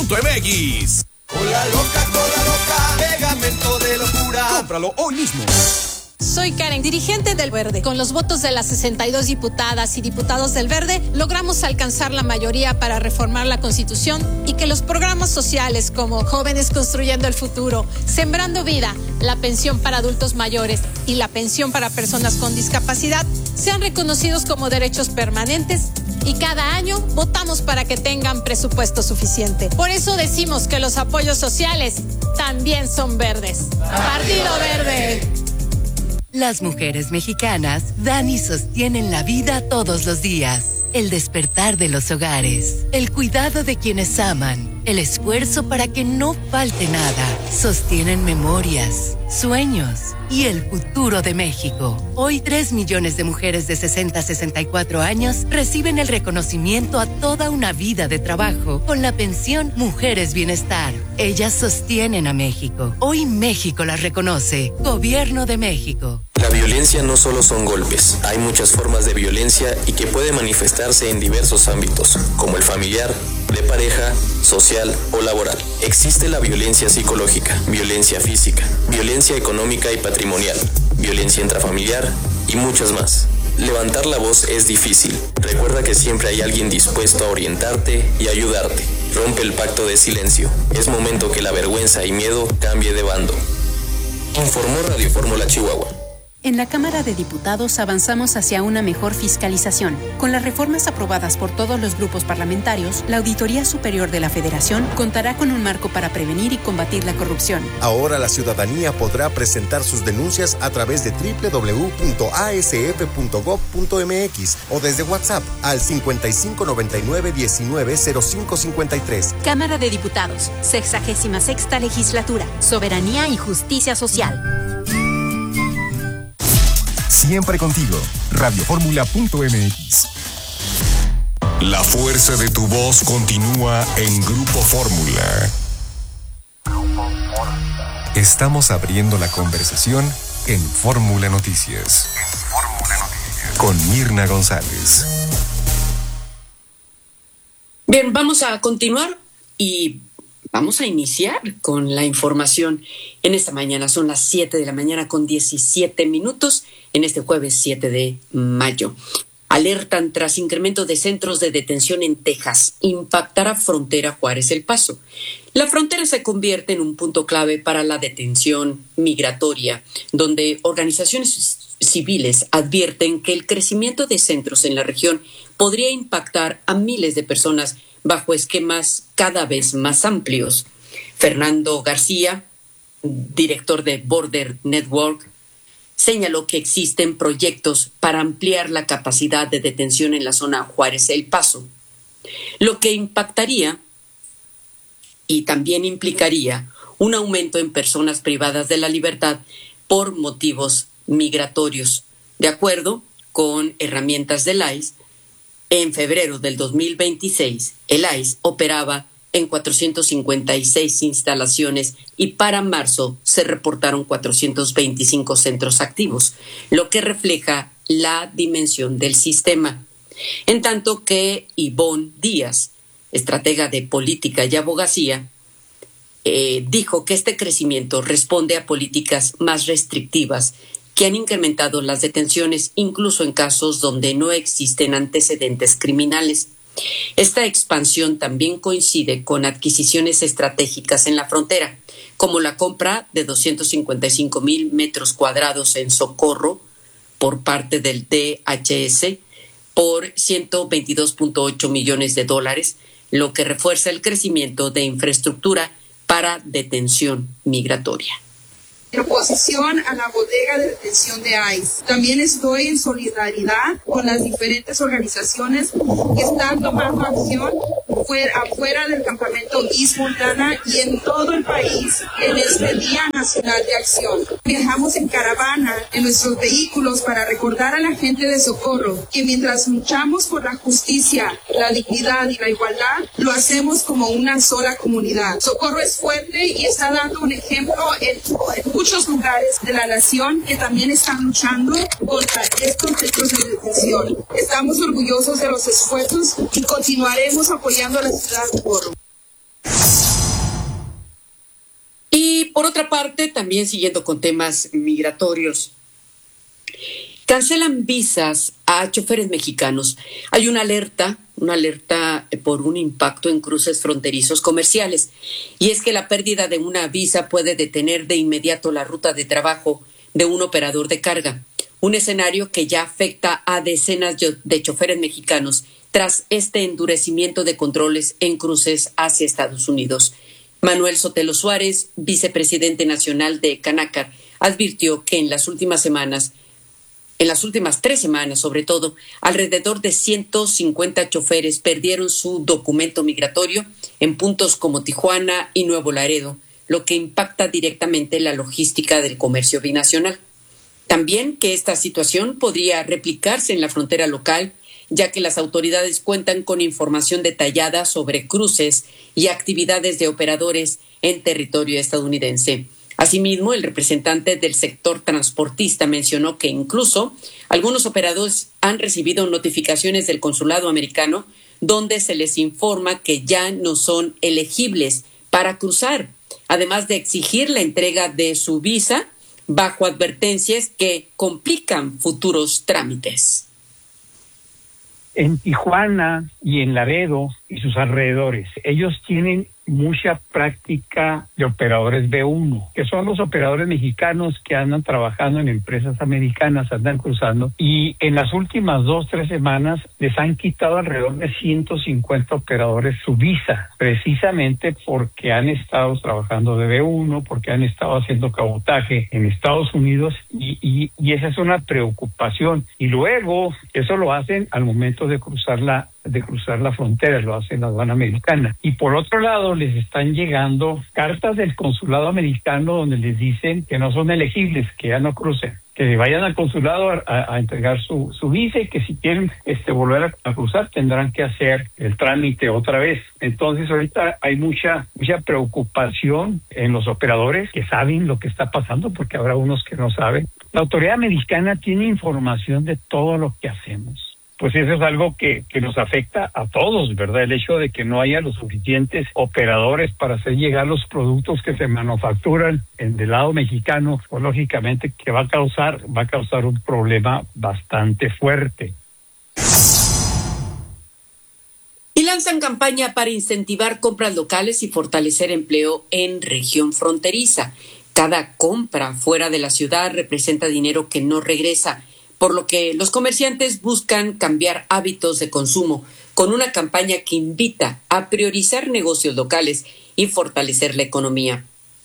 Coca-Cola loca, pegamento de locura. Cómpralo hoy mismo. Soy Karen, dirigente del Verde. Con los votos de las 62 diputadas y diputados del Verde, logramos alcanzar la mayoría para reformar la Constitución y que los programas sociales como Jóvenes Construyendo el Futuro, Sembrando Vida, la pensión para adultos mayores y la pensión para personas con discapacidad sean reconocidos como derechos permanentes y cada año votamos para que tengan presupuesto suficiente. Por eso decimos que los apoyos sociales también son verdes. Partido Verde. Las mujeres mexicanas dan y sostienen la vida todos los días. El despertar de los hogares, el cuidado de quienes aman, el esfuerzo para que no falte nada. Sostienen memorias, sueños y el futuro de México. Hoy 3 millones de mujeres de 60 a 64 años reciben el reconocimiento a toda una vida de trabajo con la pensión Mujeres Bienestar. Ellas sostienen a México. Hoy México las reconoce. Gobierno de México. La violencia no solo son golpes, hay muchas formas de violencia y que puede manifestarse en diversos ámbitos, como el familiar, de pareja, social o laboral. Existe la violencia psicológica, violencia física, violencia económica y patrimonial, violencia intrafamiliar y muchas más. Levantar la voz es difícil. Recuerda que siempre hay alguien dispuesto a orientarte y ayudarte. Rompe el pacto de silencio. Es momento que la vergüenza y miedo cambie de bando. Informó Radio Fórmula Chihuahua. En la Cámara de Diputados avanzamos hacia una mejor fiscalización. Con las reformas aprobadas por todos los grupos parlamentarios, la Auditoría Superior de la Federación contará con un marco para prevenir y combatir la corrupción. Ahora la ciudadanía podrá presentar sus denuncias a través de www.asf.gov.mx o desde WhatsApp al 5599190553. Cámara de Diputados, 66ª Legislatura, Soberanía y Justicia Social. Siempre contigo, radioformula.mx. La fuerza de tu voz continúa en Grupo Fórmula. Estamos abriendo la conversación en Fórmula Noticias. Con Mirna González. Bien, vamos a continuar y vamos a iniciar con la información en esta mañana. Son las 7 de la mañana con 17 minutos en este jueves 7 de mayo. Alertan tras incremento de centros de detención en Texas. Impactará frontera Juárez-El Paso. La frontera se convierte en un punto clave para la detención migratoria, donde organizaciones civiles advierten que el crecimiento de centros en la región podría impactar a miles de personas bajo esquemas cada vez más amplios. Fernando García, director de Border Network, señaló que existen proyectos para ampliar la capacidad de detención en la zona Juárez-El Paso, lo que impactaría y también implicaría un aumento en personas privadas de la libertad por motivos migratorios. De acuerdo con herramientas del ICE, en febrero del 2026, el ICE operaba en 456 instalaciones y para marzo se reportaron 425 centros activos, lo que refleja la dimensión del sistema. En tanto que Ivonne Díaz, estratega de política y abogacía, dijo que este crecimiento responde a políticas más restrictivas que han incrementado las detenciones incluso en casos donde no existen antecedentes criminales. Esta expansión también coincide con adquisiciones estratégicas en la frontera, como la compra de 255,000 metros cuadrados en Socorro por parte del DHS por $122.8 millones, lo que refuerza el crecimiento de infraestructura para detención migratoria. En oposición a la bodega de detención de ICE. También estoy en solidaridad con las diferentes organizaciones que están tomando acción afuera del campamento East Montana y en todo el país en este Día Nacional de Acción. Viajamos en caravana en nuestros vehículos para recordar a la gente de Socorro que mientras luchamos por la justicia, la dignidad y la igualdad, lo hacemos como una sola comunidad. Socorro es fuerte y está dando un ejemplo en muchos lugares de la nación que también están luchando contra estos centros de detención. Estamos orgullosos de los esfuerzos y continuaremos apoyando a la ciudad de Socorro. por otra parte, también siguiendo con temas migratorios, cancelan visas a choferes mexicanos. Hay una alerta por un impacto en cruces fronterizos comerciales. Y es que la pérdida de una visa puede detener de inmediato la ruta de trabajo de un operador de carga. Un escenario que ya afecta a decenas de choferes mexicanos tras este endurecimiento de controles en cruces hacia Estados Unidos. Manuel Sotelo Suárez, vicepresidente nacional de Canacar, advirtió que en las últimas 3 semanas, sobre todo, alrededor de 150 choferes perdieron su documento migratorio en puntos como Tijuana y Nuevo Laredo, lo que impacta directamente la logística del comercio binacional. También que esta situación podría replicarse en la frontera local, ya que las autoridades cuentan con información detallada sobre cruces y actividades de operadores en territorio estadounidense. Asimismo, el representante del sector transportista mencionó que incluso algunos operadores han recibido notificaciones del consulado americano donde se les informa que ya no son elegibles para cruzar, además de exigir la entrega de su visa bajo advertencias que complican futuros trámites. En Tijuana y en Laredo y sus alrededores, ellos tienen mucha práctica de operadores B1, que son los operadores mexicanos que andan trabajando en empresas americanas, andan cruzando, y en las últimas 2-3 semanas les han quitado alrededor de 150 operadores su visa, precisamente porque han estado trabajando de B1, porque han estado haciendo cabotaje en Estados Unidos, y esa es una preocupación. Y luego, eso lo hacen al momento de cruzar la frontera, lo hace la aduana americana. Y por otro lado, les están llegando cartas del consulado americano donde les dicen que no son elegibles, que ya no crucen, que vayan al consulado a entregar su visa, y que si quieren volver a cruzar tendrán que hacer el trámite otra vez. Entonces ahorita hay mucha preocupación en los operadores que saben lo que está pasando, porque habrá unos que no saben. La autoridad americana tiene información de todo lo que hacemos. Pues eso es algo que nos afecta a todos, ¿verdad? El hecho de que no haya los suficientes operadores para hacer llegar los productos que se manufacturan del lado mexicano, pues lógicamente que va a causar un problema bastante fuerte. Y lanzan campaña para incentivar compras locales y fortalecer empleo en región fronteriza. Cada compra fuera de la ciudad representa dinero que no regresa, por lo que los comerciantes buscan cambiar hábitos de consumo con una campaña que invita a priorizar negocios locales y fortalecer la economía.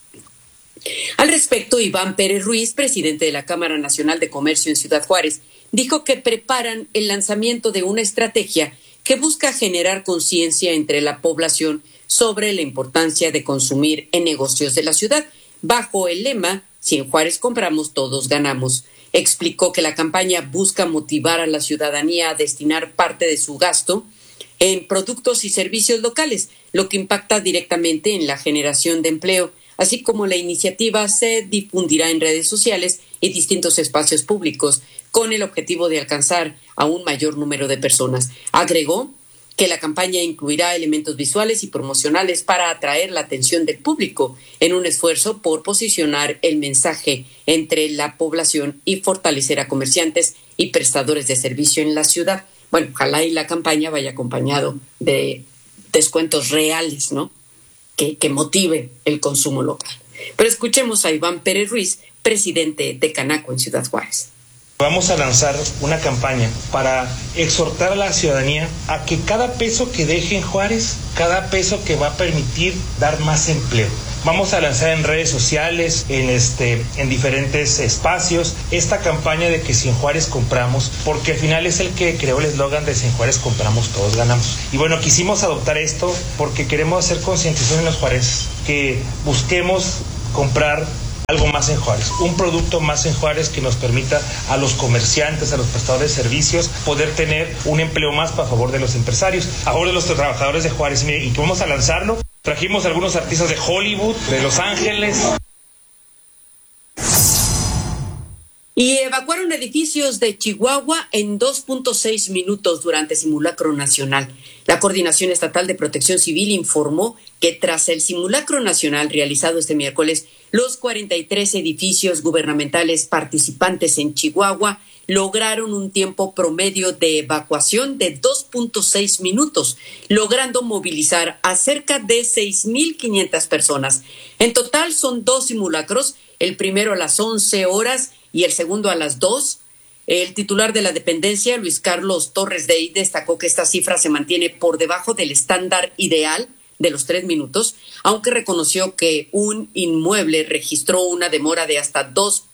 Al respecto, Iván Pérez Ruiz, presidente de la Cámara Nacional de Comercio en Ciudad Juárez, dijo que preparan el lanzamiento de una estrategia que busca generar conciencia entre la población sobre la importancia de consumir en negocios de la ciudad, bajo el lema "Si en Juárez compramos, todos ganamos". Explicó que la campaña busca motivar a la ciudadanía a destinar parte de su gasto en productos y servicios locales, lo que impacta directamente en la generación de empleo. Así como la iniciativa se difundirá en redes sociales y distintos espacios públicos con el objetivo de alcanzar a un mayor número de personas. Agregó que la campaña incluirá elementos visuales y promocionales para atraer la atención del público en un esfuerzo por posicionar el mensaje entre la población y fortalecer a comerciantes y prestadores de servicio en la ciudad. Bueno, ojalá y la campaña vaya acompañado de descuentos reales, ¿no? Que motive el consumo local. Pero escuchemos a Iván Pérez Ruiz, presidente de Canaco en Ciudad Juárez. Vamos a lanzar una campaña para exhortar a la ciudadanía a que cada peso que deje en Juárez, cada peso que va a permitir dar más empleo. Vamos a lanzar en redes sociales, en diferentes espacios, esta campaña de que si en Juárez compramos, porque al final es el que creó el eslogan de si en Juárez compramos, todos ganamos. Y bueno, quisimos adoptar esto porque queremos hacer concientización en los juarenses, que busquemos comprar algo más en Juárez, un producto más en Juárez que nos permita a los comerciantes, a los prestadores de servicios, poder tener un empleo más para favor de los empresarios, a favor de los trabajadores de Juárez. Y que vamos a lanzarlo. Trajimos algunos artistas de Hollywood, de Los Ángeles. Y evacuaron edificios de Chihuahua en 2.6 minutos durante simulacro nacional. La Coordinación Estatal de Protección Civil informó que tras el simulacro nacional realizado este miércoles, los 43 edificios gubernamentales participantes en Chihuahua lograron un tiempo promedio de evacuación de 2.6 minutos, logrando movilizar a cerca de 6.500 personas. En total son 2 simulacros, el primero a las 11 horas y el segundo a las 2. El titular de la dependencia, Luis Carlos Torres Dey, destacó que esta cifra se mantiene por debajo del estándar ideal de los 3 minutos, aunque reconoció que un inmueble registró una demora de hasta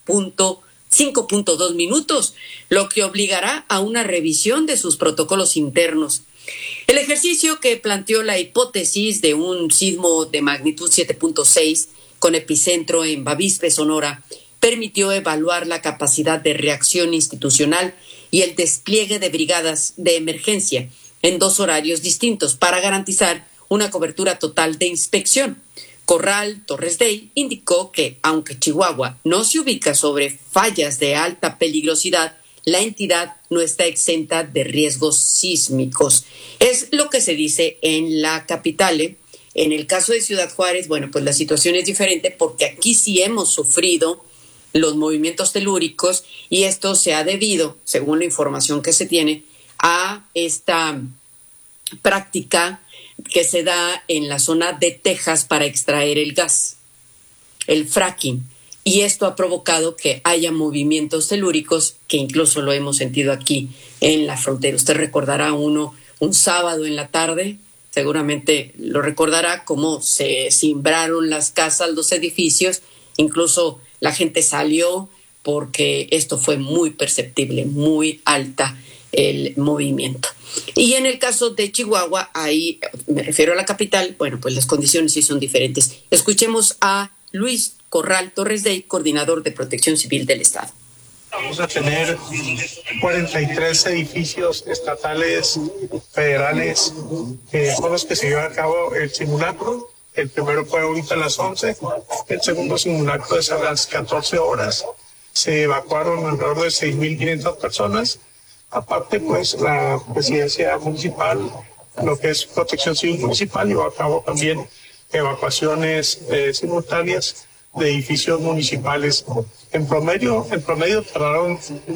5.2 minutos, lo que obligará a una revisión de sus protocolos internos. El ejercicio, que planteó la hipótesis de un sismo de magnitud 7.6 con epicentro en Bavispe, Sonora, permitió evaluar la capacidad de reacción institucional y el despliegue de brigadas de emergencia en 2 horarios distintos para garantizar una cobertura total de inspección. Corral Torres Dey indicó que, aunque Chihuahua no se ubica sobre fallas de alta peligrosidad, la entidad no está exenta de riesgos sísmicos. Es lo que se dice en la capital. En el caso de Ciudad Juárez, bueno, pues la situación es diferente porque aquí sí hemos sufrido los movimientos telúricos y esto se ha debido, según la información que se tiene, a esta práctica que se da en la zona de Texas para extraer el gas, el fracking. Y esto ha provocado que haya movimientos telúricos que incluso lo hemos sentido aquí en la frontera. Usted recordará un sábado en la tarde, seguramente lo recordará, cómo se cimbraron las casas, los edificios, incluso la gente salió porque esto fue muy perceptible, muy alta el movimiento. Y en el caso de Chihuahua, ahí me refiero a la capital, bueno, pues las condiciones sí son diferentes. Escuchemos a Luis Corral Torres Dey, coordinador de Protección Civil del Estado. Vamos a tener 43 edificios estatales, federales, con los que se lleva a cabo el simulacro. El primero fue ahorita a las 11, el segundo simulacro es a las 14 horas. Se evacuaron alrededor de 6.500 personas. Aparte, pues, la presidencia municipal, lo que es Protección Civil Municipal, llevó a cabo también evacuaciones simultáneas de edificios municipales. En promedio tardaron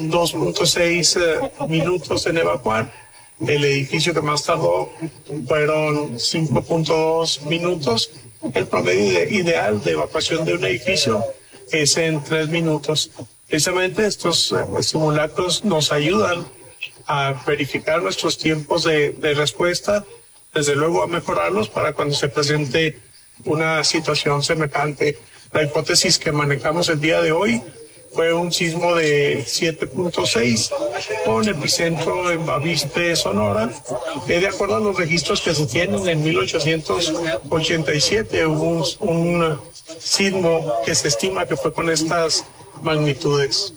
2.6 minutos en evacuar. El edificio que más tardó fueron 5.2 minutos. El promedio ideal de evacuación de un edificio es en 3 minutos. Precisamente estos simulacros nos ayudan a verificar nuestros tiempos de respuesta, desde luego a mejorarlos para cuando se presente una situación semejante. La hipótesis que manejamos el día de hoy fue un sismo de 7.6 con epicentro en Bavispe, Sonora. De acuerdo a los registros que se tienen, en 1887 hubo un sismo que se estima que fue con estas magnitudes.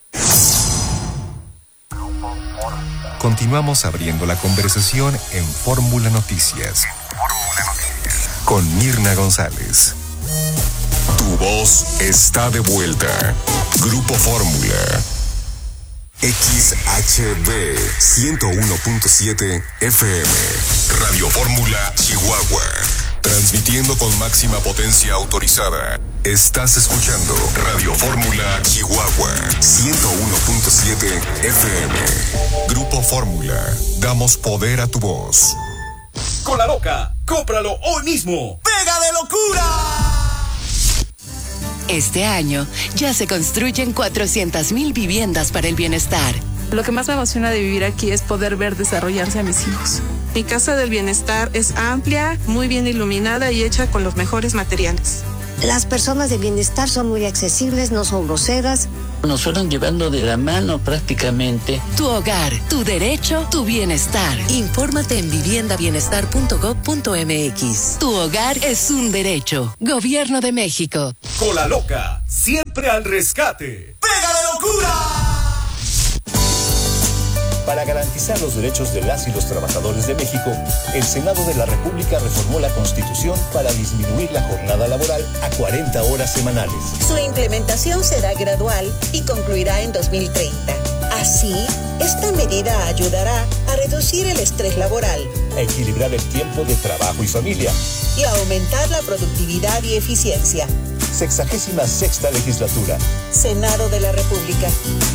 Continuamos abriendo la conversación en Fórmula Noticias. Con Mirna González. Tu voz está de vuelta. Grupo Fórmula. XHB 101.7 FM. Radio Fórmula Chihuahua. Transmitiendo con máxima potencia autorizada. Estás escuchando Radio Fórmula Chihuahua 101.7 FM. Grupo Fórmula. Damos poder a tu voz. Con la loca, cómpralo hoy mismo. ¡Pega de locura! Este año ya se construyen 400,000 viviendas para el bienestar. Lo que más me emociona de vivir aquí es poder ver desarrollarse a mis hijos. Mi casa del bienestar es amplia, muy bien iluminada y hecha con los mejores materiales. Las personas de bienestar son muy accesibles, no son groseras. Nos fueron llevando de la mano prácticamente. Tu hogar, tu derecho, tu bienestar. Infórmate en viviendabienestar.gov.mx. Tu hogar es un derecho. Gobierno de México. Con la loca, siempre al rescate. ¡Pega de locura! Para garantizar los derechos de las y los trabajadores de México, el Senado de la República reformó la Constitución para disminuir la jornada laboral a 40 horas semanales. Su implementación será gradual y concluirá en 2030. Así, esta medida ayudará a reducir el estrés laboral, a equilibrar el tiempo de trabajo y familia y a aumentar la productividad y eficiencia. 66ª legislatura. Senado de la República.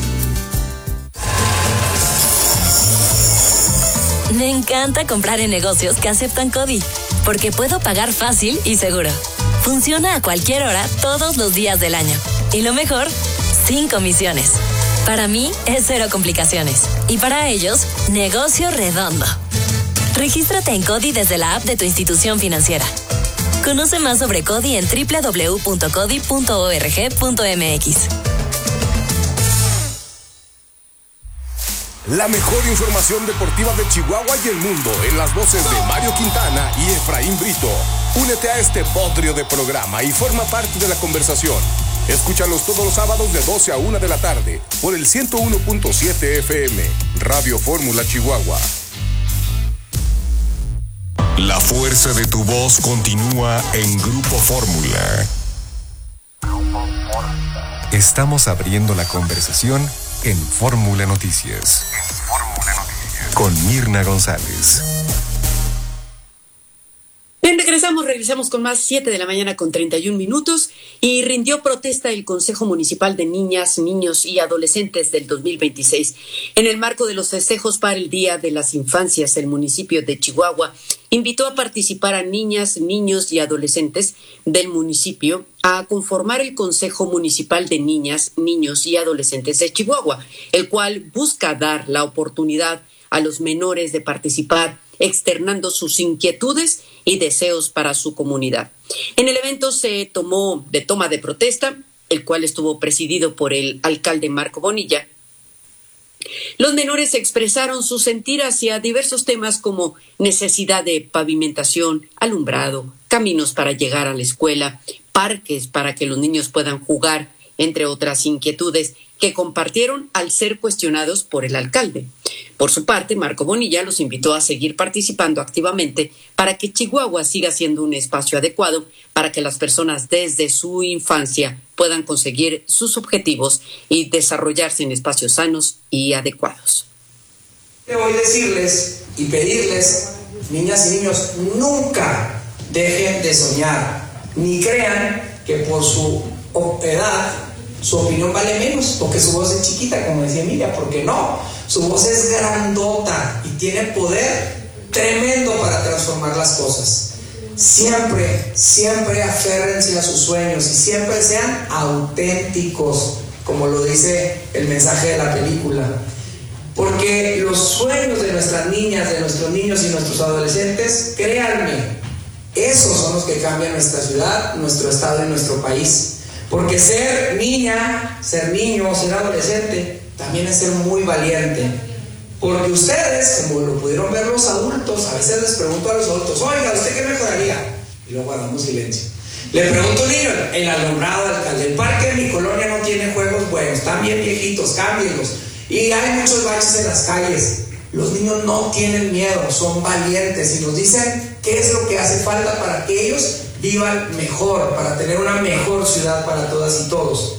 Me encanta comprar en negocios que aceptan CODI, porque puedo pagar fácil y seguro. Funciona a cualquier hora, todos los días del año. Y lo mejor, sin comisiones. Para mí es cero complicaciones. Y para ellos, negocio redondo. Regístrate en CODI desde la app de tu institución financiera. Conoce más sobre CODI en www.codi.org.mx. La mejor información deportiva de Chihuahua y el mundo en las voces de Mario Quintana y Efraín Brito. Únete a este bodrio de programa y forma parte de la conversación. Escúchalos todos los sábados de 12 a 1 de la tarde por el 101.7 FM, Radio Fórmula Chihuahua. La fuerza de tu voz continúa en Grupo Fórmula. Estamos abriendo la conversación en Fórmula Noticias. Con Mirna González. Bien, regresamos con más 7 de la mañana con 31 minutos y rindió protesta el Consejo Municipal de Niñas, Niños y Adolescentes del 2026. En el marco de los festejos para el Día de las Infancias, el municipio de Chihuahua invitó a participar a niñas, niños y adolescentes del municipio a conformar el Consejo Municipal de Niñas, Niños y Adolescentes de Chihuahua, el cual busca dar la oportunidad a los menores de participar, externando sus inquietudes y deseos para su comunidad. En el evento se tomó de toma de protesta, el cual estuvo presidido por el alcalde Marco Bonilla. Los menores expresaron su sentir hacia diversos temas como necesidad de pavimentación, alumbrado, caminos para llegar a la escuela, parques para que los niños puedan jugar, entre otras inquietudes que compartieron al ser cuestionados por el alcalde. Por su parte, Marco Bonilla los invitó a seguir participando activamente para que Chihuahua siga siendo un espacio adecuado para que las personas desde su infancia puedan conseguir sus objetivos y desarrollarse en espacios sanos y adecuados. Voy a decirles y pedirles, niñas y niños, nunca dejen de soñar, ni crean que por su edad su opinión vale menos, porque su voz es chiquita, como decía Emilia, porque no, su voz es grandota y tiene poder tremendo para transformar las cosas. Siempre aférrense a sus sueños y siempre sean auténticos, como lo dice el mensaje de la película. Porque los sueños de nuestras niñas, de nuestros niños y nuestros adolescentes, créanme, esos son los que cambian nuestra ciudad, nuestro estado y nuestro país. Porque ser niña, ser niño, ser adolescente, también es ser muy valiente. Porque ustedes, como lo pudieron ver los adultos, a veces les pregunto a los adultos, oiga, ¿usted qué mejoraría? Y luego guardamos silencio. Le pregunto a un niño, el alumbrado, alcalde, el parque de mi colonia no tiene juegos buenos, están bien viejitos, cámbienlos. Y hay muchos baches en las calles. Los niños no tienen miedo, son valientes y nos dicen qué es lo que hace falta para que ellos vivan mejor, para tener una mejor ciudad para todas y todos.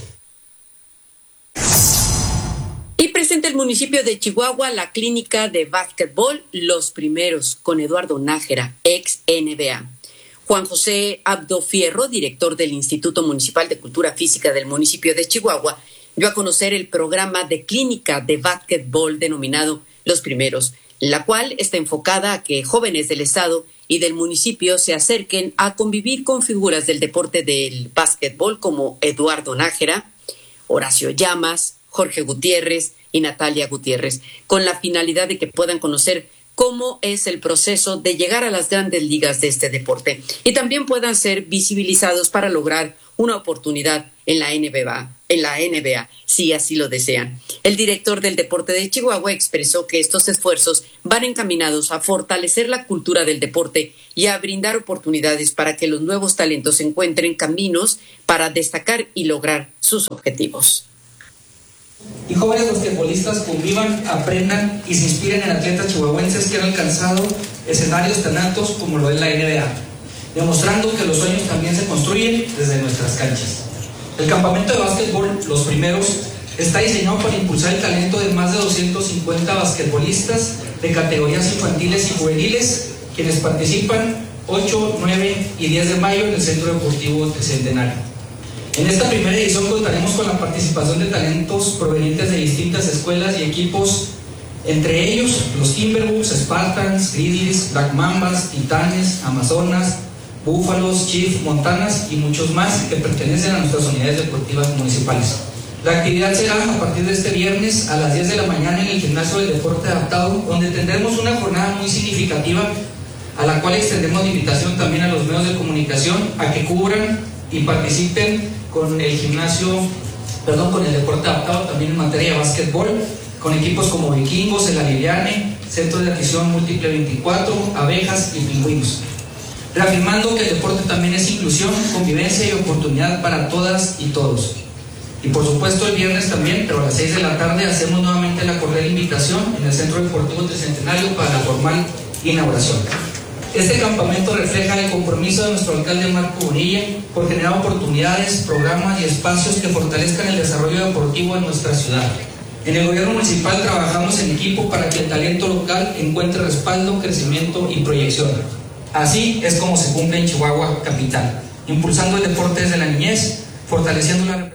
Y presenta el municipio de Chihuahua la clínica de básquetbol Los Primeros con Eduardo Nájera, ex NBA. Juan José Abdo Fierro, director del Instituto Municipal de Cultura Física del municipio de Chihuahua, dio a conocer el programa de clínica de básquetbol denominado Los Primeros, la cual está enfocada a que jóvenes del estado y del municipio se acerquen a convivir con figuras del deporte del básquetbol como Eduardo Nájera, Horacio Llamas, Jorge Gutiérrez y Natalia Gutiérrez, con la finalidad de que puedan conocer cómo es el proceso de llegar a las grandes ligas de este deporte y también puedan ser visibilizados para lograr una oportunidad en la NBA, si así lo desean. El director del deporte de Chihuahua expresó que estos esfuerzos van encaminados a fortalecer la cultura del deporte y a brindar oportunidades para que los nuevos talentos encuentren caminos para destacar y lograr sus objetivos. y jóvenes basquetbolistas convivan, aprendan y se inspiren en atletas chihuahuenses que han alcanzado escenarios tan altos como lo es la NBA, demostrando que los sueños también se construyen desde nuestras canchas. El campamento de básquetbol, Los Primeros, está diseñado para impulsar el talento de más de 250 basquetbolistas de categorías infantiles y juveniles, quienes participan 8, 9 y 10 de mayo en el Centro Deportivo Tricentenario. En esta primera edición contaremos con la participación de talentos provenientes de distintas escuelas y equipos, entre ellos los Timberwolves, Spartans, Grizzlies, Black Mambas, Titanes, Amazonas, Búfalos, Chiefs, Montanas y muchos más que pertenecen a nuestras unidades deportivas municipales. La actividad será a partir de este viernes a las 10 de la mañana en el Gimnasio del Deporte Adaptado, donde tendremos una jornada muy significativa a la cual extendemos la invitación también a los medios de comunicación a que cubran y participen con el con el deporte adaptado también en materia de básquetbol, con equipos como Vikingos, El Aliviane, Centro de Atención Múltiple 24, Abejas y Pingüinos. Reafirmando que el deporte también es inclusión, convivencia y oportunidad para todas y todos. Y por supuesto el viernes también, pero a las 6 de la tarde, hacemos nuevamente la cordial invitación en el Centro Deportivo Tricentenario para la formal inauguración. Este campamento refleja el compromiso de nuestro alcalde Marco Bonilla por generar oportunidades, programas y espacios que fortalezcan el desarrollo deportivo en nuestra ciudad. En el gobierno municipal trabajamos en equipo para que el talento local encuentre respaldo, crecimiento y proyección. Así es como se cumple en Chihuahua capital, impulsando el deporte desde la niñez, fortaleciendo la...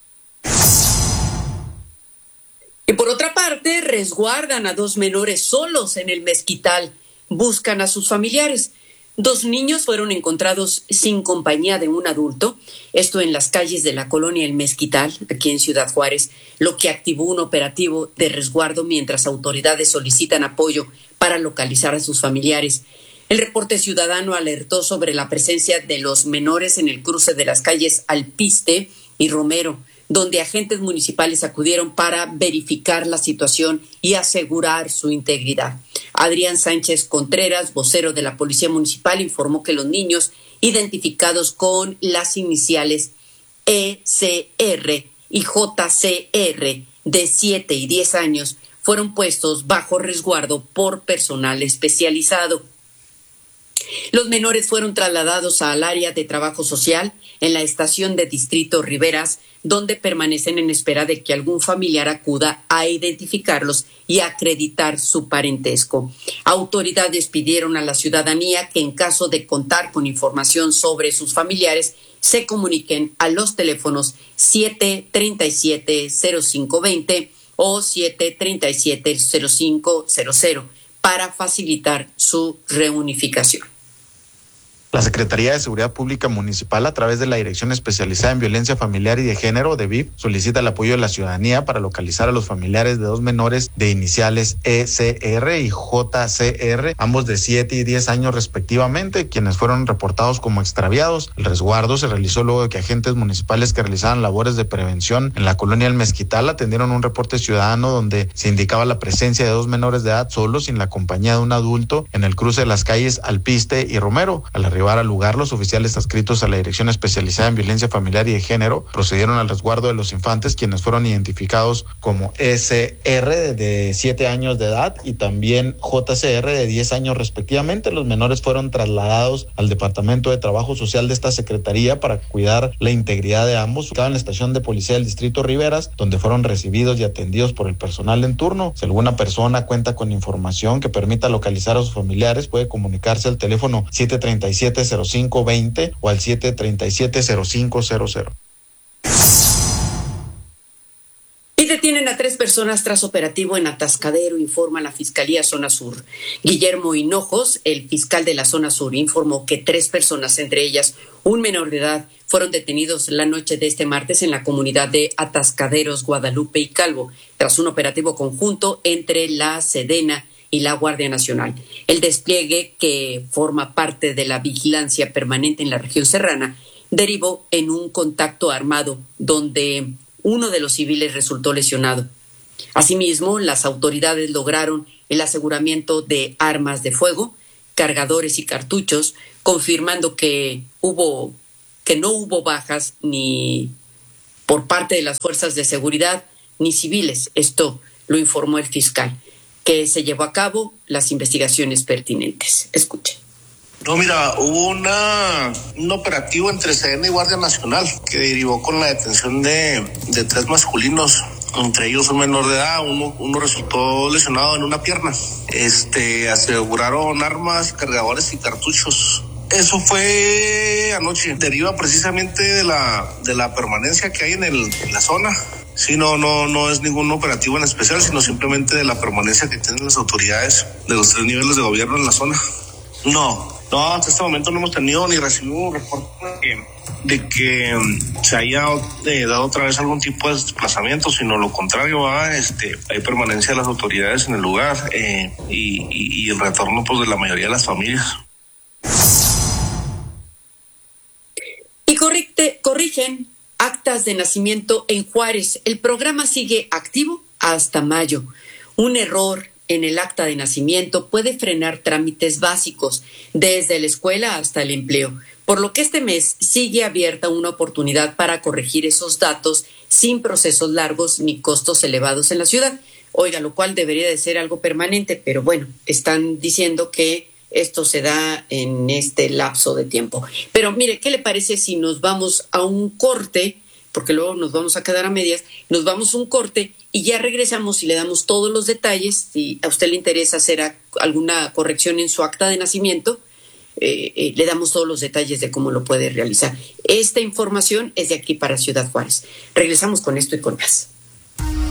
Y por otra parte, resguardan a 2 menores solos en el Mezquital. Buscan a sus familiares. 2 niños fueron encontrados sin compañía de un adulto, esto en las calles de la colonia El Mezquital, aquí en Ciudad Juárez, lo que activó un operativo de resguardo mientras autoridades solicitan apoyo para localizar a sus familiares. El reporte ciudadano alertó sobre la presencia de los menores en el cruce de las calles Alpiste y Romero, donde agentes municipales acudieron para verificar la situación y asegurar su integridad. Adrián Sánchez Contreras, vocero de la Policía Municipal, informó que los niños identificados con las iniciales ECR y JCR de 7 y 10 años fueron puestos bajo resguardo por personal especializado. Los menores fueron trasladados al área de trabajo social en la estación de Distrito Riveras, donde permanecen en espera de que algún familiar acuda a identificarlos y acreditar su parentesco. Autoridades pidieron a la ciudadanía que en caso de contar con información sobre sus familiares, se comuniquen a los teléfonos 737-0520 o 737-0500 para facilitar su reunificación. La Secretaría de Seguridad Pública Municipal, a través de la Dirección Especializada en Violencia Familiar y de Género, DEVIF, solicita el apoyo de la ciudadanía para localizar a los familiares de 2 menores de iniciales ECR y JCR, ambos de 7 y 10 años respectivamente, quienes fueron reportados como extraviados. El resguardo se realizó luego de que agentes municipales que realizaban labores de prevención en la colonia El Mezquital atendieron un reporte ciudadano donde se indicaba la presencia de 2 menores de edad solos sin la compañía de un adulto en el cruce de las calles Alpiste y Romero. Al arribar al lugar, los oficiales adscritos a la Dirección Especializada en Violencia Familiar y de Género procedieron al resguardo de los infantes, quienes fueron identificados como ECR de 7 años de edad y también JCR de 10 años respectivamente. Los menores fueron trasladados al Departamento de Trabajo Social de esta Secretaría para cuidar la integridad de ambos, ubicados en la estación de policía del Distrito Riveras, donde fueron recibidos y atendidos por el personal en turno. Si alguna persona cuenta con información que permita localizar a sus familiares, puede comunicarse al teléfono 737-0520 o al 737-0500. Y detienen a 3 personas tras operativo en Atascadero, informa la Fiscalía Zona Sur. Guillermo Hinojos, el fiscal de la Zona Sur, informó que 3 personas, entre ellas un menor de edad, fueron detenidos la noche de este martes en la comunidad de Atascaderos, Guadalupe y Calvo, tras un operativo conjunto entre la Sedena y la Guardia Nacional. El despliegue, que forma parte de la vigilancia permanente en la región serrana, derivó en un contacto armado donde uno de los civiles resultó lesionado. Asimismo, las autoridades lograron el aseguramiento de armas de fuego, cargadores y cartuchos, confirmando que no hubo bajas ni por parte de las fuerzas de seguridad ni civiles. Esto lo informó el fiscal, que se llevó a cabo las investigaciones pertinentes. Escuchen. No, mira, hubo un operativo entre Sedena y Guardia Nacional que derivó con la detención de 3 masculinos, entre ellos un menor de edad. Uno resultó lesionado en una pierna. Aseguraron armas, cargadores y cartuchos. Eso fue anoche. Deriva precisamente de la permanencia que hay en la zona. Sí, no es ningún operativo en especial, sino simplemente de la permanencia que tienen las autoridades de los 3 niveles de gobierno en la zona. No, hasta este momento no hemos tenido ni recibido un reporte de que se haya dado otra vez algún tipo de desplazamiento, sino lo contrario, hay permanencia de las autoridades en el lugar y el retorno pues de la mayoría de las familias. Y corrigen actas de nacimiento en Juárez. El programa sigue activo hasta mayo. Un error en el acta de nacimiento puede frenar trámites básicos, desde la escuela hasta el empleo, por lo que este mes sigue abierta una oportunidad para corregir esos datos sin procesos largos ni costos elevados en la ciudad. Oiga, lo cual debería de ser algo permanente, pero bueno, están diciendo que esto se da en este lapso de tiempo. Pero mire, ¿qué le parece si nos vamos a un corte? Porque luego nos vamos a quedar a medias. Nos vamos a un corte y ya regresamos y le damos todos los detalles. Si a usted le interesa hacer alguna corrección en su acta de nacimiento, le damos todos los detalles de cómo lo puede realizar. Esta información es de aquí para Ciudad Juárez. Regresamos con esto y con más.